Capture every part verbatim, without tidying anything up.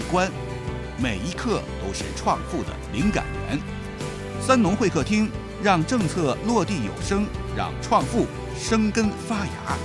观，每一刻都是创富的灵感源。三农会客厅，让政策落地有声，让创富生根发芽。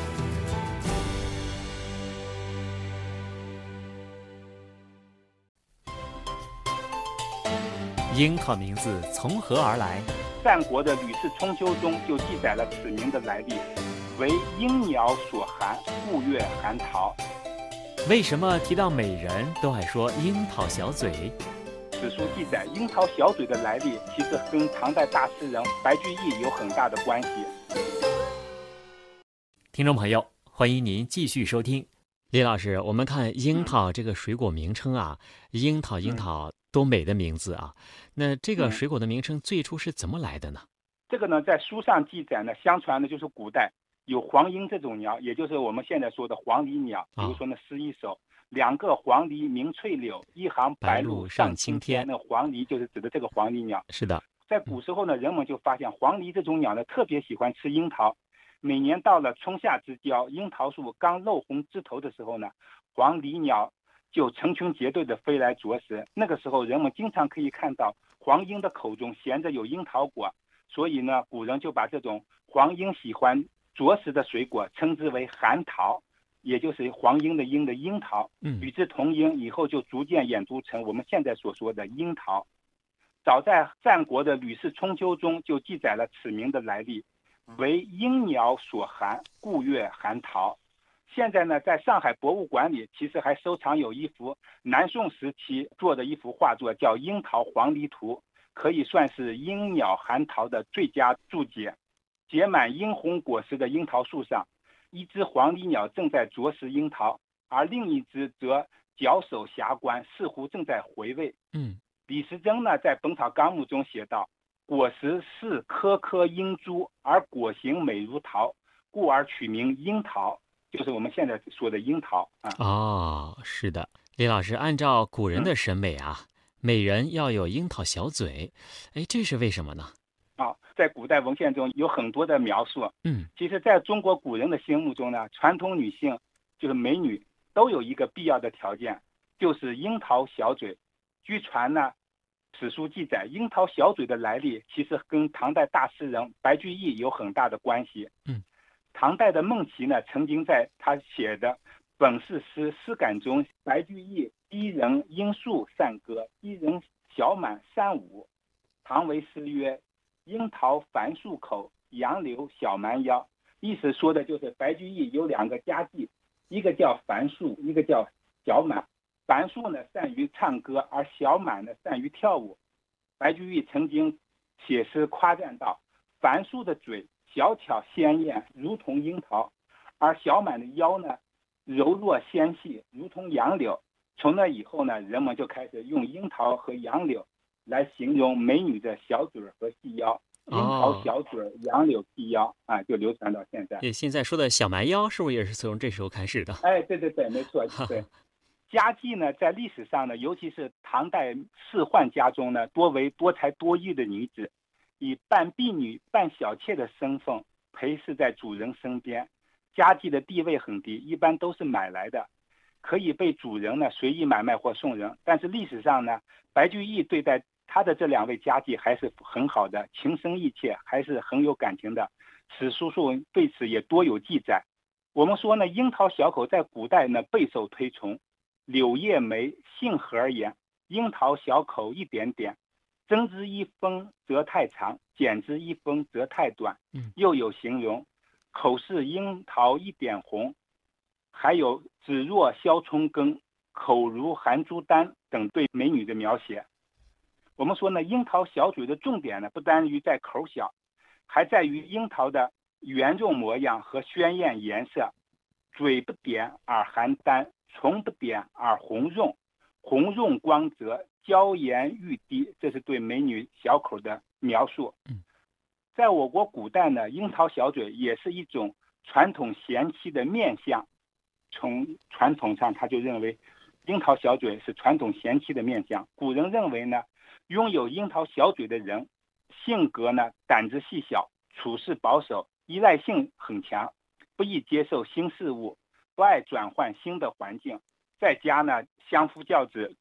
樱桃名字从何而来？ 战国的《吕氏春秋》中就记载了此名的来历，为鹰鸟所含，故曰含桃。 为什么提到美人都爱说樱桃小嘴？ 史书记载，樱桃小嘴的来历其实跟唐代大诗人白居易有很大的关系。 听众朋友，欢迎您继续收听。李老师，我们看樱桃这个水果名称啊，樱桃樱桃多美的名字啊！那这个水果的名称最初是怎么来的呢？ 这个呢，在书上记载呢，相传的就是古代有黄莺这种鸟，也就是我们现在说的黄鹂鸟。比如说呢，诗一首：两个黄鹂鸣翠柳，一行白鹭上青天。那黄鹂就是指的这个黄鹂鸟。 是的， 在古时候呢，人们就发现黄鹂这种鸟呢，特别喜欢吃樱桃。每年到了春夏之交，樱桃树刚露红枝头的时候呢，黄鹂鸟就成群结队的飞来啄食。那个时候人们经常可以看到黄莺的口中衔着有樱桃果，所以呢，古人就把这种黄莺喜欢啄食的水果称之为含桃，也就是黄莺的莺的樱桃。与之同音，以后就逐渐演读成我们现在所说的樱桃。早在战国的《吕氏春秋》中就记载了此名的来历，为鹰鸟所含，故曰含桃。现在呢，在上海博物馆里，其实还收藏有一幅南宋时期做的一幅画作，叫《樱桃黄鹂图》，可以算是鹰鸟含桃的最佳注解。结满樱红果实的樱桃树上，一只黄鹂鸟正在啄食樱桃，而另一只则脚手狭关，似乎正在回味。 嗯， 李时珍呢，在《本草纲目》中写道：果实是颗颗樱珠，而果形美如桃，故而取名樱桃，就是我们现在说的樱桃啊。 哦，是的，李老师，按照古人的审美啊，嗯、美人要有樱桃小嘴，哎，这是为什么呢？ 啊，在古代文献中有很多的描述。 嗯， 其实在中国古人的心目中呢，传统女性就是美女都有一个必要的条件，就是樱桃小嘴。据传呢，史书记载，樱桃小嘴的来历其实跟唐代大诗人白居易有很大的关系。 嗯， 唐代的孟奇呢，曾经在他写的本事诗诗感中，白居易一人樱树善歌，一人小满三五。唐为诗曰：樱桃繁树口，杨柳小蛮腰。意思说的就是白居易有两个佳妓，一个叫樊树，一个叫小满。樊树呢善于唱歌，而小满呢善于跳舞。白居易曾经写诗夸赞道：樊树的嘴小巧鲜艳，如同樱桃，而小满的腰呢柔弱纤细，如同杨柳。从那以后呢，人们就开始用樱桃和杨柳来形容美女的小嘴和细腰。樱桃小嘴、哦、杨柳细腰啊，就流传到现在。 现在说的小蛮腰是不是也是从这时候开始的？ 哎，对对对，没错，对。佳妓呢，在历史上呢，尤其是唐代仕宦家中呢，多为多才多艺的女子，以半婢女、半小妾的身份陪侍在主人身边。佳妓的地位很低，一般都是买来的，可以被主人呢随意买卖或送人。但是历史上呢，白居易对待他的这两位佳妓还是很好的，情深意切，还是很有感情的。史书上对此也多有记载。我们说呢，樱桃小口在古代呢备受推崇。柳叶眉，杏核而言，樱桃小口一点点，增之一分则太长，减之一分则太短。又有形容口是樱桃一点红，还有指若削葱根，口如含珠丹等对美女的描写。我们说呢，樱桃小嘴的重点呢，不单于在口小，还在于樱桃的圆润模样和鲜艳颜色。嘴不点而含丹，唇不点而红润，红润光泽，娇颜欲滴，这是对美女小口的描述。在我国古代呢，樱桃小嘴也是一种传统贤妻的面相。从传统上，他就认为樱桃小嘴是传统贤妻的面相。古人认为呢，拥有樱桃小嘴的人，性格呢胆子细小，处事保守，依赖性很强，不易接受新事物，不爱转换新的环境，在家呢相夫教子，